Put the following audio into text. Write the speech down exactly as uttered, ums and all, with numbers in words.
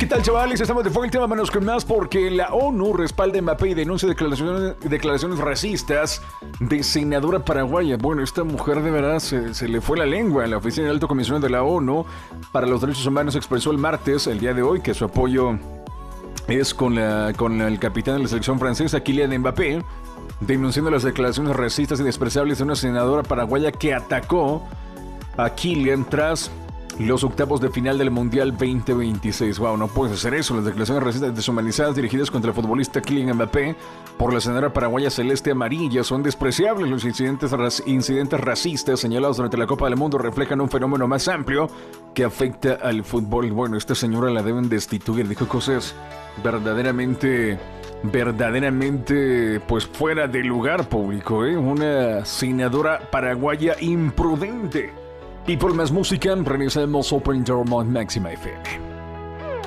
tal, chavales? Estamos de vuelta, vámonos con más porque la ONU respalda a Mbappé y denuncia declaraciones, declaraciones racistas de senadora paraguaya. Bueno, esta mujer de verdad se, se le fue la lengua. La Oficina del Alto Comisionado de la ONU para los Derechos Humanos expresó el martes, el día de hoy, que su apoyo es con, la, con el capitán de la selección francesa, Kylian Mbappé, denunciando las declaraciones racistas y despreciables de una senadora paraguaya que atacó a Kylian tras los octavos de final del Mundial veinte veintiséis. Wow, no puedes hacer eso. Las declaraciones racistas deshumanizadas dirigidas contra el futbolista Kylian Mbappé por la senadora paraguaya Celeste Amarilla son despreciables. Los incidentes, incidentes racistas señalados durante la Copa del Mundo reflejan un fenómeno más amplio que afecta al fútbol. Bueno, esta señora la deben destituir. Dijo cosas verdaderamente, verdaderamente, pues fuera de lugar público, ¿eh? Una senadora paraguaya imprudente. Y por más música, regresamos Open Door Máxima F M.